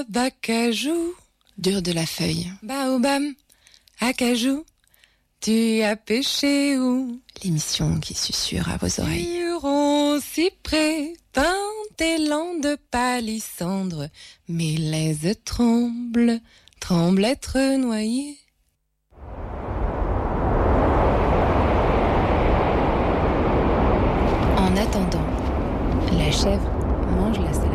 Baobab, acajou. Dur de la feuille. Baobab, acajou. Tu as pêché où? L'émission qui susurre à vos oreilles. Huron, cyprès, pin, élan de palissandre. Mes lèzes tremblent, tremblent être noyées. En attendant, la chèvre mange la salade.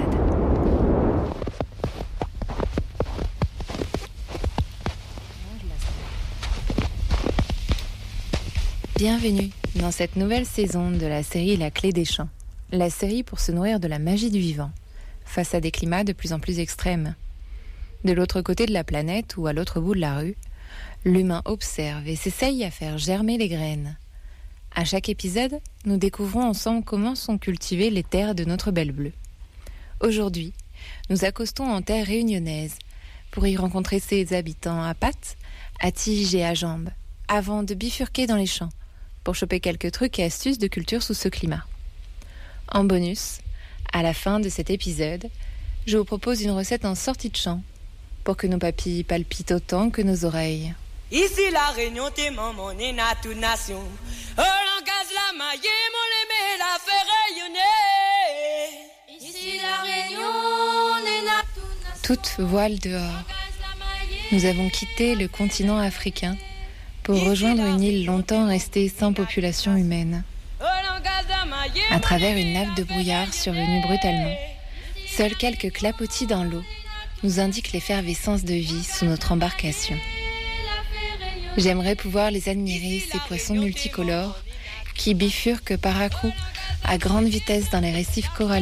Bienvenue dans cette nouvelle saison de la série La Clé des Champs. La série pour se nourrir de la magie du vivant, face à des climats de plus en plus extrêmes. De l'autre côté de la planète ou à l'autre bout de la rue, l'humain observe et s'essaye à faire germer les graines. À chaque épisode, nous découvrons ensemble comment sont cultivées les terres de notre belle bleue. Aujourd'hui, nous accostons en terre réunionnaise pour y rencontrer ses habitants à pattes, à tiges et à jambes, avant de bifurquer dans les champs pour choper quelques trucs et astuces de culture sous ce climat. En bonus, à la fin de cet épisode, je vous propose une recette en sortie de champ pour que nos papilles palpitent autant que nos oreilles. Ici la Réunion, t'es maman, on est na toute nation. Oh, l'engage la maille, mon aimé, la fait rayonner. Ici la Réunion, on est na toute nation. Toute voile dehors, nous avons quitté le continent africain pour rejoindre une île longtemps restée sans population humaine. À travers une nappe de brouillard survenue brutalement, seuls quelques clapotis dans l'eau nous indiquent l'effervescence de vie sous notre embarcation. J'aimerais pouvoir les admirer, ces poissons multicolores qui bifurquent par à coups à grande vitesse dans les récifs coralliens